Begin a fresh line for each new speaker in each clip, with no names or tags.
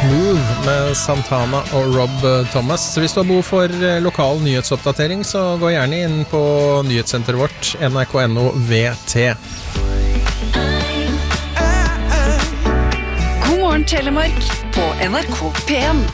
Smooth med Santana og Rob Thomas. Så hvis du har behov for lokal nyhetsoppdatering, så gå gjerne inn på nyhetssenteret vårt, NRK.no VT.
God morgen Telemark på NRK P1.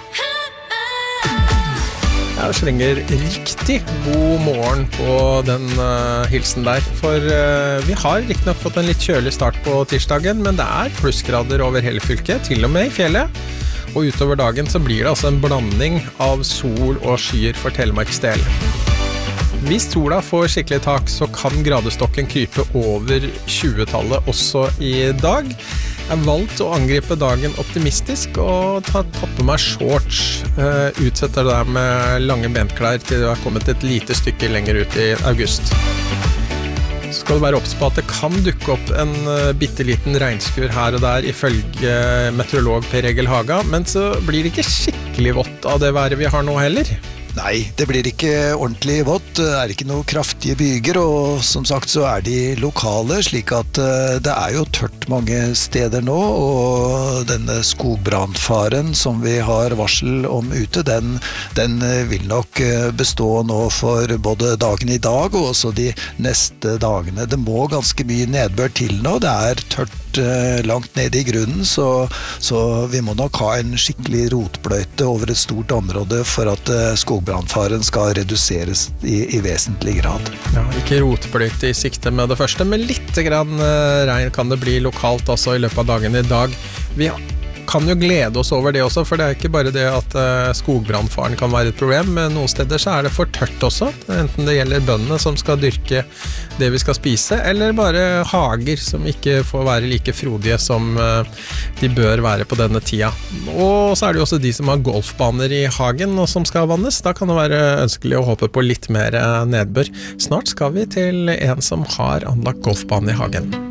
Jeg slenger riktig god morgen på den hilsen der, for vi har riktignok fått en litt kjølig start på tirsdagen, men det er plussgrader over hele fylket, til og med i fjellet, og utover dagen så blir det altså en blanding av sol og skyer for Telemarks del. Hvis sola får skikkelig tak, så kan gradestokken krype over 20-tallet også i dag. Jeg har valgt å angripe dagen optimistisk og tatt på meg shorts. Utsetter det med lange benklær til det har kommet et lite stykke lenger ut i august. Så skal du være obs på at det kan dukke opp en bitteliten regnskur her og der ifølge meteorolog Per Egil Haga, men så blir det ikke skikkelig vått av det været vi har nå heller.
Nei, det blir ikke ordentlig vått, det er ikke noe kraftige byger, og som sagt så er de lokale, slik at det er jo tørt mange steder nå, og denne skogbrandfaren som vi har varsel om ute, den vil nok bestå nå for både dagen i dag og også de neste dagene. Det må ganske mye nedbør til nå, det er tørt langt nede i grunnen, så vi må nok ha en skikkelig rotbløyte over et stort område for at skogbrandfaren skal reduseres i vesentlig grad.
Ja, ikke rotbløyte i sikte med det første, men litt grann regn kan det bli lokalt også i løpet av dagen i dag. Vi kan jo glede oss over det også, for det er ikke bare det at skogbrandfaren kan være et problem, men noen steder så er det for tørt også, enten det gjelder bøndene som skal dyrke det vi skal spise, eller bare hager som ikke får være like frodige som de bør være på denne tida. Og så er det jo også de som har golfbaner i hagen og som skal vannes, da kan det være ønskelig å håpe på litt mer nedbør. Snart skal vi til en som har anlagt golfbane i hagen.